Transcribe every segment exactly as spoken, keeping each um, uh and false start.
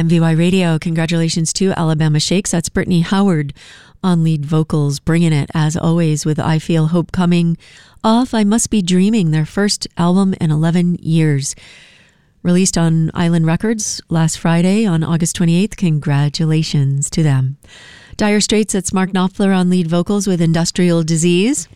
M V Y Radio. Congratulations to Alabama Shakes. That's Brittany Howard on lead vocals, bringing it as always with I Feel Hope coming off I Must Be Dreaming, their first album in eleven years. Released on Island Records last Friday on August twenty-eighth. Congratulations to them. Dire Straits, that's Mark Knopfler on lead vocals with Industrial Disease.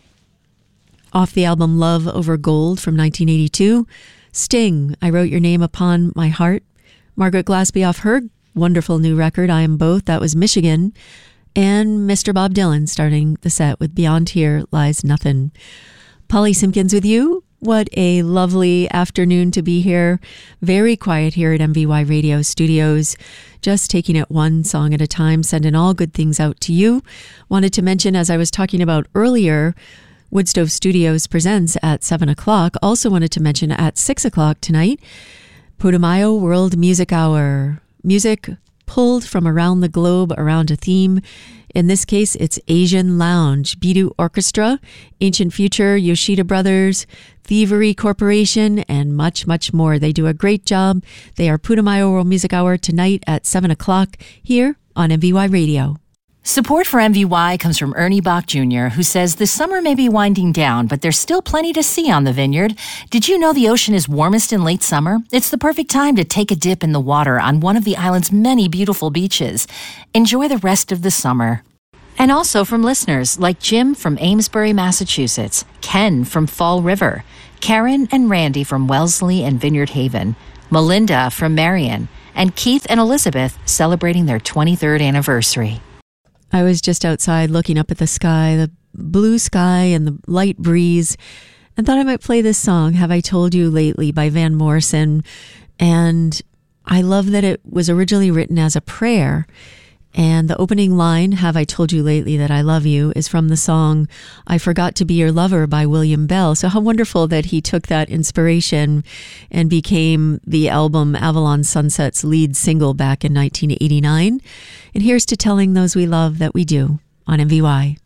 Off the album Love Over Gold from nineteen eighty-two. Sting, I Wrote Your Name Upon My Heart. Margaret Glaspie off her wonderful new record, I Am Both, that was Michigan. And Mister Bob Dylan starting the set with Beyond Here Lies Nothing. Polly Simpkins with you. What a lovely afternoon to be here. Very quiet here at M V Y Radio Studios. Just taking it one song at a time, sending all good things out to you. Wanted to mention, as I was talking about earlier, Woodstove Studios presents at seven o'clock. Also wanted to mention at six o'clock tonight, Putumayo World Music Hour. Music pulled from around the globe around a theme. In this case, it's Asian Lounge, Bidu Orchestra, Ancient Future, Yoshida Brothers, Thievery Corporation, and much, much more. They do a great job. They are Putumayo World Music Hour tonight at seven o'clock here on M V Y Radio. Support for M V Y comes from Ernie Bach Junior, who says the summer may be winding down, but there's still plenty to see on the vineyard. Did you know the ocean is warmest in late summer? It's the perfect time to take a dip in the water on one of the island's many beautiful beaches. Enjoy the rest of the summer. And also from listeners like Jim from Amesbury, Massachusetts, Ken from Fall River, Karen and Randy from Wellesley and Vineyard Haven, Melinda from Marion, and Keith and Elizabeth celebrating their twenty-third anniversary. I was just outside looking up at the sky, the blue sky and the light breeze, and thought I might play this song, Have I Told You Lately by Van Morrison. And I love that it was originally written as a prayer. And the opening line, Have I Told You Lately That I Love You, is from the song I Forgot to Be Your Lover by William Bell. So how wonderful that he took that inspiration and became the album Avalon Sunset's lead single back in nineteen eighty-nine. And here's to telling those we love that we do on M V Y.